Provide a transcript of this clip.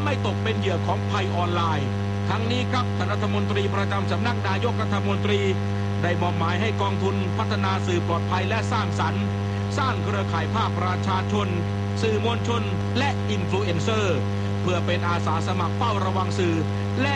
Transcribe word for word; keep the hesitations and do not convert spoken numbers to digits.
ไม่ตกเป็นเหยื่อของภัยออนไลน์ทั้งนี้ครับท่านรัฐมนตรีประจำสำนักนายกรัฐมนตรีได้มอบหมายให้กองทุนพัฒนาสื่อปลอดภัยและสร้างสรรค์สร้างเครือข่ายภาคประชาชนสื่อมวลชนและอินฟลูเอนเซอร์เพื่อเป็นอาสาสมัครเฝ้าระวังสื่อและ